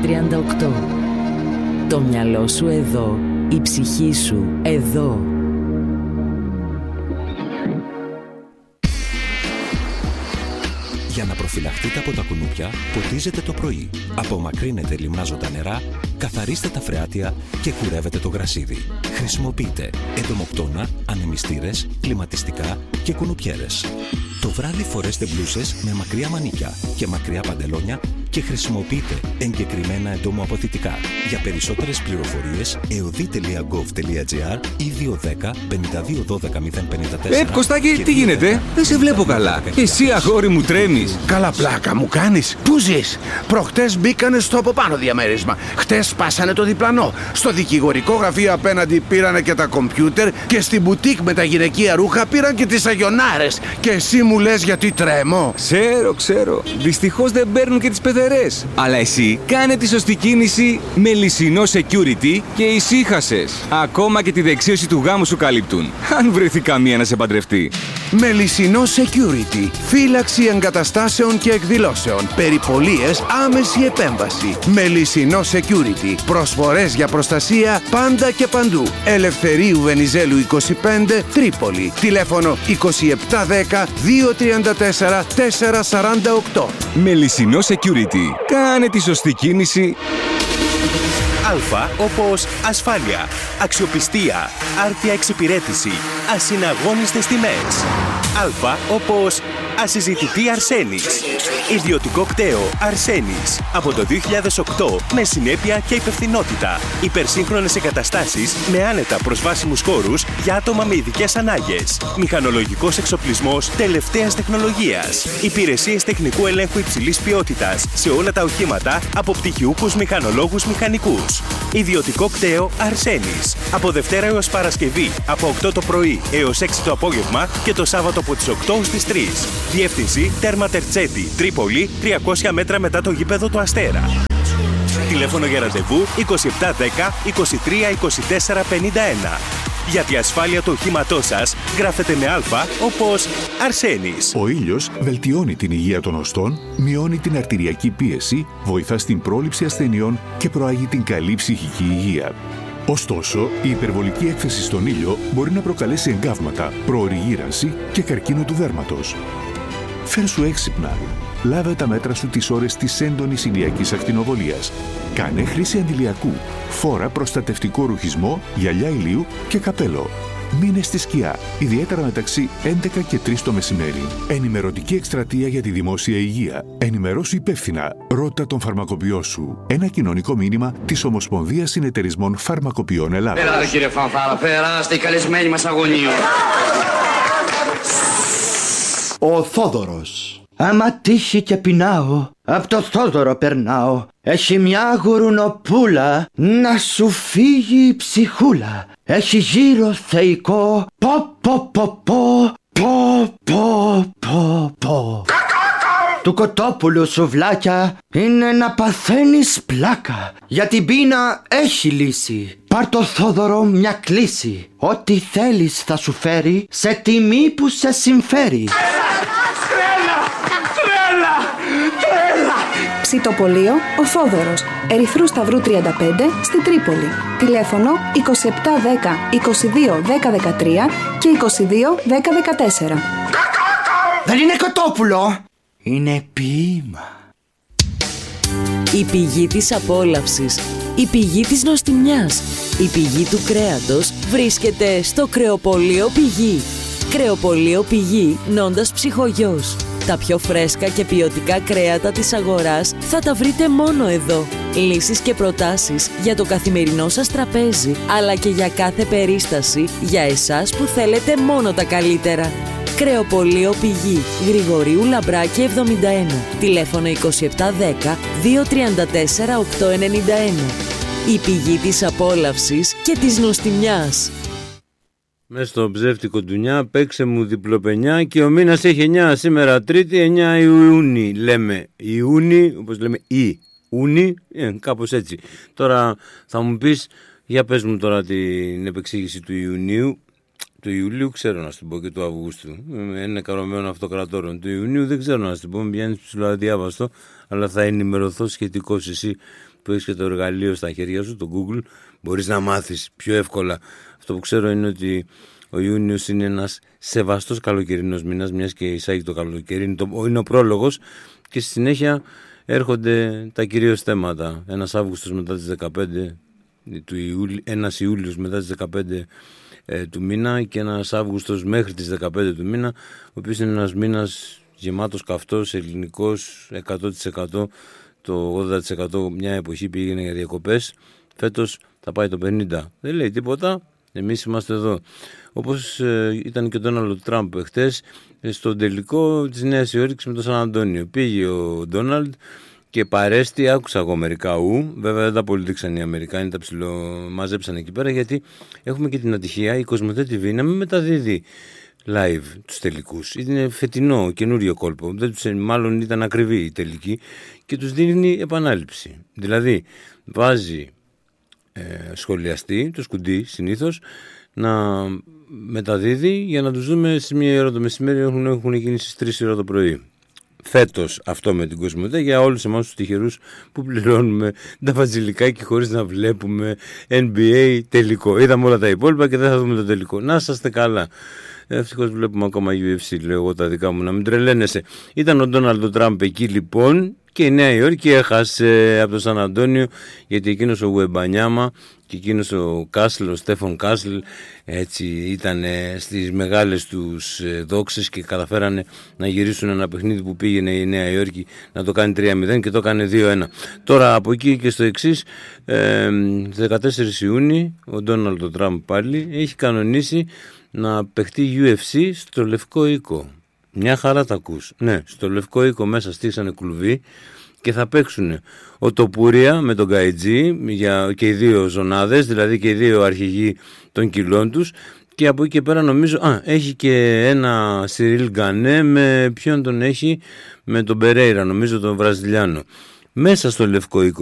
38. Το μυαλό σου εδώ, η ψυχή σου εδώ. Για να προφυλαχτείτε από τα κουνούπια, ποτίζετε το πρωί. Απομακρύνετε λιμνάζοντα νερά, καθαρίστε τα φρεάτια και κουρεύετε το γρασίδι. Χρησιμοποιείτε εντομοκτώνα, ανεμιστήρες, κλιματιστικά και κουνουπιέρες. Το βράδυ φορέστε μπλούσες με μακριά μανίκια και μακριά παντελόνια και χρησιμοποιείτε εγκεκριμένα εντομοαποθητικά. Για περισσότερες πληροφορίες, eodi.gov.gr ή 210-5212-054. Κωστάκη, τι γίνεται? Δεν σε βλέπω καλά. Εσύ, αγόρι μου, τρέμεις. Καλά πλάκα μου κάνεις. Πού ζεις? Προχτές μπήκανε στο από πάνω διαμέρισμα. Χτες σπάσανε το διπλανό. Στο δικηγορικό γραφείο απέναντι πήρανε και τα κομπιούτερ και στην μπουτίκ με τα γυναικεία ρούχα πήραν και τις αγιονάρες. Και εσύ μου λες γιατί τρέμω? Ξέρω. Δυστυχώς δεν παίρνουν και τις πεδερές. Αλλά εσύ κάνε τη σωστή κίνηση με Λυσσινό Security και ησύχασες. Ακόμα και τη δεξίωση του γάμου σου καλύπτουν. Αν βρεθεί καμία να σε παντρευτεί. Με Λυσσινό Security. Φύλαξη εγκαταστάσεων και εκδηλώσεων. Περιπολίες, άμεση επέμβαση. Με Λυσσινό Security. Προσφορές για προστασία πάντα και παντού. Ελευθερίου Βενιζέλου 25, Τρίπολη. Τηλέφωνο 2710 234 448. Με Λυσσινό Security. Κάνε τη σωστή κίνηση. Α όπως ασφάλεια, αξιοπιστία, άρτια εξυπηρέτηση, ασυναγώνιστες τιμές. Α όπως ασυζητητή Αρσένης. Ιδιωτικό κτέο Αρσένης. Από το 2008 με συνέπεια και υπευθυνότητα. Υπερσύγχρονες εγκαταστάσεις με άνετα προσβάσιμους χώρους για άτομα με ειδικές ανάγκες. Μηχανολογικός εξοπλισμός τελευταίας τεχνολογίας. Υπηρεσίες τεχνικού ελέγχου υψηλής ποιότητας σε όλα τα οχήματα από πτυχιούχους μηχανολόγους μηχανικούς. Ιδιωτικό κτέο Αρσένης. Από Δευτέρα έως Παρασκευή από 8 το πρωί έως 6 το απόγευμα και το Σάββατο από τις 8 στις 3. Διεύθυνση Τέρμα Τερτσέτη, Τρίπολη, 300 μέτρα μετά το γήπεδο του Αστέρα. Τηλέφωνο για ραντεβού 2710 23 24 51. Για τη ασφάλεια του οχήματός σας γράφετε με Α όπως Αρσένης. Ο ήλιος βελτιώνει την υγεία των οστών, μειώνει την αρτηριακή πίεση, βοηθά στην πρόληψη ασθενειών και προάγει την καλή ψυχική υγεία. Ωστόσο, η υπερβολική έκθεση στον ήλιο μπορεί να προκαλέσει εγκάβματα, προωρή γύρανση και καρκίνο του δέρματος. Φέρσου έξυπνα. Λάβε τα μέτρα σου τις ώρες της έντονης ηλιακής ακτινοβολίας. Κάνε χρήση αντιλιακού. Φόρα προστατευτικό ρουχισμό, γυαλιά ηλίου και καπέλο. Μείνε στη σκιά, ιδιαίτερα μεταξύ 11 και 3 το μεσημέρι. Ενημερωτική εκστρατεία για τη δημόσια υγεία. Ενημερώσου υπεύθυνα. Ρώτα τον φαρμακοποιό σου. Ένα κοινωνικό μήνυμα της Ομοσπονδίας Συνεταιρισμών Φαρμακοποιών Ελλάδας. Πέρα, κύριε Φανφάρα, περάστε οι καλεσμένοι μας αγωνίων. Ο Θόδωρος. Άμα τύχει και πεινάω, απ' το Θόδωρο περνάω. Έχει μια γουρουνοπούλα, να σου φύγει η ψυχούλα. Έχει γύρο θεϊκό, πω πω πω πω, πω πω πω πω. Του κοτόπουλου σουβλάκια είναι να παθαίνεις πλάκα. Για την πείνα έχει λύση. Πάρ' το Θόδωρο μια κλίση. Ό,τι θέλεις θα σου φέρει σε τιμή που σε συμφέρει. Ψητοπολείο Ο Θόδωρος, Ερυθρού Σταυρού 35 στη Τρίπολη. Τηλέφωνο 2710 22 10 13 και 22 10 14. Δεν είναι κοτόπουλο, είναι ποίημα. Η πηγή της απόλαυσης, η πηγή της νοστιμιάς, η πηγή του κρέατος βρίσκεται στο Κρεοπολείο Πηγή. Κρεοπολείο Πηγή, Νόντας Ψυχογιός. Τα πιο φρέσκα και ποιοτικά κρέατα της αγοράς θα τα βρείτε μόνο εδώ. Λύσεις και προτάσεις για το καθημερινό σας τραπέζι, αλλά και για κάθε περίσταση, για εσάς που θέλετε μόνο τα καλύτερα. Κρεοπολείο Πηγή, Γρηγορίου Λαμπράκη 71. Τηλέφωνο 2710 234 891. Η πηγή της απόλαυσης και της νοστιμιάς. Μες στο ψεύτικο ντουνιά παίξε μου διπλοπενιά και ο μήνας έχει 9 σήμερα Τρίτη 9 Ιούνι λέμε. Ιούνι, όπως λέμε Ιούνι, κάπως έτσι. Τώρα θα μου πεις, για πες μου τώρα την επεξήγηση του Ιουνίου. Του Ιουλίου ξέρω να σου πω και του Αυγούστου. Είναι καρομένο αυτοκρατόρων. Του Ιουνίου δεν ξέρω να σου πω, με πιάνεις ψηλοαδιάβαστο, αλλά θα ενημερωθώ σχετικώς. Εσύ που έχεις και το εργαλείο στα χέρια σου, το Google, μπορείς να μάθεις πιο εύκολα. Αυτό που ξέρω είναι ότι ο Ιούνιος είναι ένας σεβαστός καλοκαιρινός μήνας, μιας και εισάγει το καλοκαίρι, είναι ο πρόλογος και στη συνέχεια έρχονται τα κυρίως θέματα. Ένας Αύγουστος μετά τις 15 του ένας Ιούλιος μετά τις 15 του μήνα και ένας Αύγουστος μέχρι τις 15 του μήνα, ο οποίος είναι ένας μήνας γεμάτος καυτός, ελληνικός, 100%. Το 80% μια εποχή πήγαινε για διακοπές. Φέτος θα πάει το 50%. Δεν λέει τίποτα. Εμείς είμαστε εδώ. Όπως ήταν και ο Ντόναλντ Τραμπ χτες στο τελικό της Νέας Υόρκης με το Σαν Αντώνιο. Πήγε ο Ντόναλντ και παρέστη, άκουσα εγώ μερικά βέβαια δεν τα πολιτήξαν οι Αμερικάνοι, τα ψιλομαζέψαν εκεί πέρα, γιατί έχουμε και την ατυχία η Κοσμοτέ TV να μην μεταδίδει live τους τελικούς. Είναι φετινό, καινούριο κόλπο. Μάλλον ήταν ακριβή η τελική και τους δίνει επανάληψη. Δηλαδή βάζει σχολιαστή, το σκουντί συνήθως, να μεταδίδει για να τους δούμε στις 1 ώρα το μεσημέρι, έχουν γίνει στις 3 ώρα το πρωί. Φέτος αυτό με την Κοσμοτέ για όλους εμάς τους τυχερούς που πληρώνουμε τα βατζιλικάκι χωρίς να βλέπουμε NBA τελικό. Είδαμε όλα τα υπόλοιπα και δεν θα δούμε το τελικό. Να είσαστε καλά. Ευτυχώς βλέπουμε ακόμα UFC, λέω εγώ τα δικά μου, να μην τρελαίνεσαι. Ήταν ο Ντόναλντ Τραμπ εκεί λοιπόν και η Νέα Υόρκη έχασε από το Σαν Αντώνιο, γιατί εκείνος ο Γουεμπανιάμα και εκείνος ο Κάσλ, ο Στέφον Κάσλ, έτσι ήταν στις μεγάλες τους δόξες και καταφέρανε να γυρίσουν ένα παιχνίδι που πήγαινε η Νέα Υόρκη να το κάνει 3-0 και το έκανε 2-1. Τώρα από εκεί και στο εξής, 14 Ιούνιου ο Ντόναλντ Τραμπ πάλι έχει κανονίσει να παιχτεί UFC στο Λευκό Οίκο. Μια χαρά τα ακούς. Ναι, στο Λευκό Οίκο μέσα στήσανε κλουβί και θα παίξουν ο Τοπούρια με τον Γκαϊτζή και οι δύο ζωνάδες, δηλαδή και οι δύο αρχηγοί των κιλών τους, και από εκεί και πέρα νομίζω έχει και ένα Σιρίλ Γκανέ, με ποιον τον έχει, με τον Περέιρα νομίζω, τον Βραζιλιάνο, μέσα στο Λευκό Οίκο.